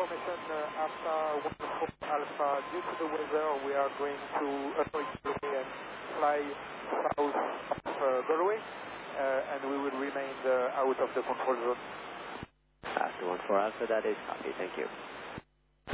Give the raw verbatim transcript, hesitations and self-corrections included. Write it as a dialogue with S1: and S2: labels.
S1: information uh, after one four Alpha. Due to the weather, we are going to avoid Galway and fly south of uh, Galway, uh, and we will remain uh, out of the control zone.
S2: After one four Alpha, that is copy. Thank you.